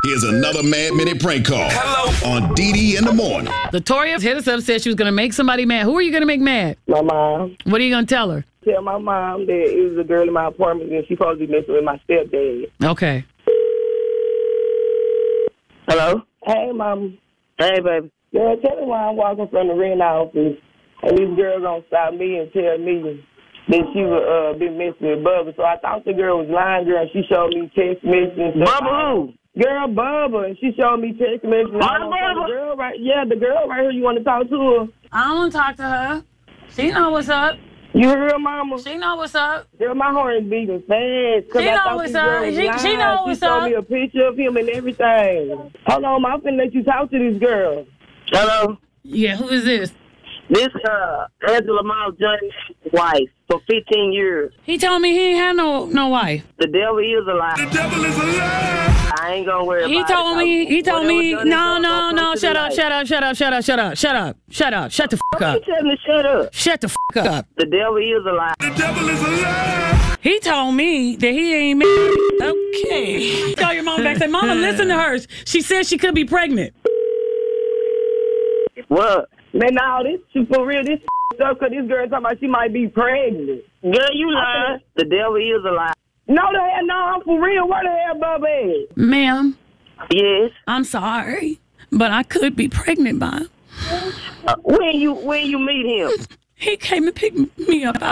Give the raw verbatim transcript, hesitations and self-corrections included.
Here's another Mad Minute prank call. Hello. On D D in the morning. Latoya hit us up, said she was going to make somebody mad. Who are you going to make mad? My mom. What are you going to tell her? Tell my mom that it was a girl in my apartment and she supposed to be messing with my stepdad. Okay. Hello? Hey, Mom. Hey, baby. Girl, tell me why I'm walking from the rent office and this girl gonna stop me and tell me that she would uh, be messing with Bubba. So I thought the girl was lying, girl, and she showed me text messages. Bubba who? Girl, Bubba, and she showed me text messages. My Bubba? The girl right, yeah, the girl right here, you want to talk to her? I don't want to talk to her. She know what's up. You heard, Mama? She know what's up. Girl, my heart is beating fast. She I know what's up. She, she know what's she up. She showed me a picture of him and everything. Hold on, I'm finna let you talk to this girl. Hello? Yeah, who is this? This, uh, Angela Miles Johnny's wife for fifteen years. He told me he ain't had no no wife. The devil is a lie. The devil is a lie. I ain't gonna worry He about told it. me, he told Whatever me, done is no, done, no, don't no, come to shut the up, light. shut up, shut up, shut up, shut up, shut up, shut up, shut the fuck You up. telling me shut up. Shut the fuck up. The devil is a lie. The devil is a lie. He told me that he ain't married. Okay. Call your mom back and say, Mama, listen to her. She said she could be pregnant. What? Man, now this shit for real, this stuff, because this girl talking about she might be pregnant. Girl, you lying. The devil is a lie. No, the hell, no, I'm for real. Where the hell, Bubba at? Ma'am, Yes. I'm sorry, but I could be pregnant by him. Uh, when you when you meet him? He came and picked me up